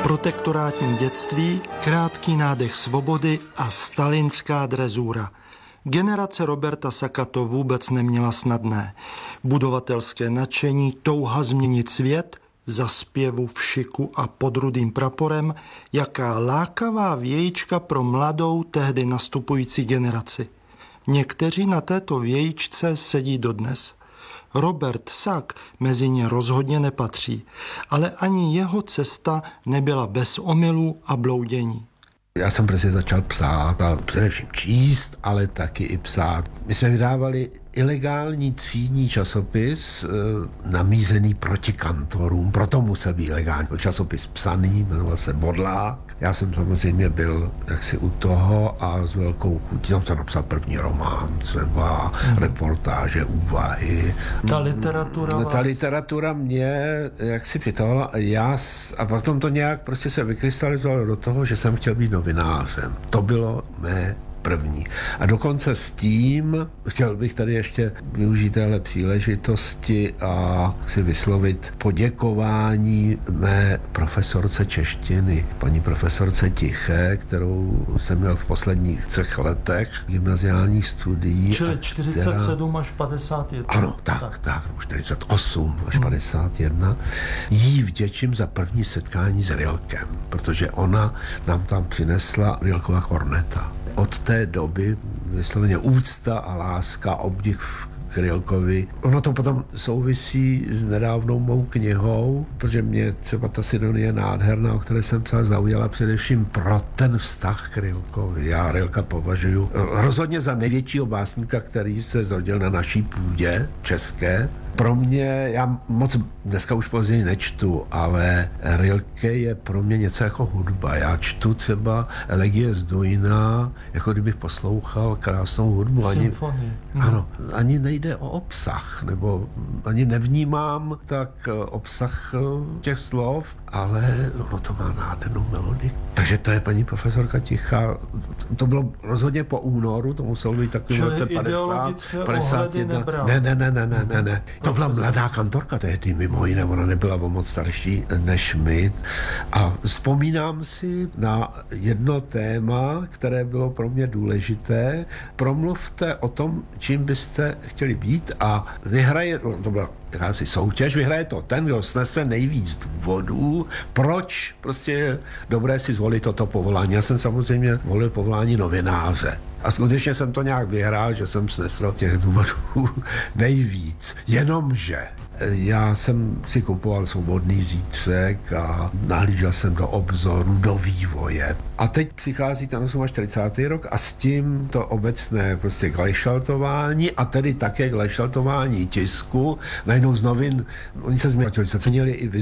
Protektorátní dětství, krátký nádech svobody a stalinská drezura. Generace Roberta Sacka to vůbec neměla snadné. Budovatelské nadšení, touha změnit svět, za zpěvu v šiku a pod rudým praporem, jaká lákavá vějička pro mladou, tehdy nastupující generaci. Někteří na této vějičce sedí dodnes. Robert Sack mezi ně rozhodně nepatří, ale ani jeho cesta nebyla bez omylů a bloudění. Já jsem prostě začal psát a především číst, ale taky i psát. My jsme vydávali ilegální třídní časopis namířený proti kantorům, proto musel být ilegální. Časopis psaný, jmenoval se Bodlák. Já jsem samozřejmě byl jaksi u toho a s velkou chutí. Tam jsem napsal první román, třeba reportáže, úvahy. Ta literatura mě jaksi přitahovala a potom to nějak prostě se vykrystalizovalo do toho, že jsem chtěl být novinářem. To bylo mé první. A dokonce s tím chtěl bych tady ještě využít téhle příležitosti a si vyslovit poděkování mé profesorce češtiny, paní profesorce Tiché, kterou jsem měl v posledních 3 letech gymnaziálních studií. Čili 47 až 51. Ano, tak, 48 až 51. Jí vděčím za první setkání s Rilkem, protože ona nám tam přinesla Rilkova korneta. Od té doby vysloveně úcta a láska, obdiv k Rilkovi. Ono to potom souvisí s nedávnou mou knihou, protože mě třeba ta Sidonie nádherná, o které jsem psal, zaujala především pro ten vztah k Rilkovi. Já Rilka považuji rozhodně za největšího básníka, který se zrodil na naší půdě české. Pro mě, já moc dneska už později nečtu, ale Rilke je pro mě něco jako hudba. Já čtu třeba Elegie z Duina, jako kdybych poslouchal krásnou hudbu. Ano, ani nejde o obsah, nebo ani nevnímám tak obsah těch slov, ale ono to má nádhernou melodii. Takže to je paní profesorka Tichá. To bylo rozhodně po únoru, to muselo být takový roce 51. Ne. To byla mladá kantorka tehdy, mimo jiné, ona nebyla o moc starší než my. A vzpomínám si na jedno téma, které bylo pro mě důležité. Promluvte o tom, čím byste chtěli být a vyhraje, to byla jakási soutěž, vyhraje to ten, kdo snese nejvíc důvodů, proč prostě je dobré si zvolit toto povolání. Já jsem samozřejmě volil povolání novináře. A skutečně jsem to nějak vyhrál, že jsem snesl těch důvodů nejvíc. Jenomže já jsem si kupoval Svobodný zítřek a nahlížel jsem do obzoru, do vývoje. A teď přichází ten 48. rok a s tím to obecné prostě glejšaltování a tedy také glejšaltování tisku. Najednou z novin, oni se změnili i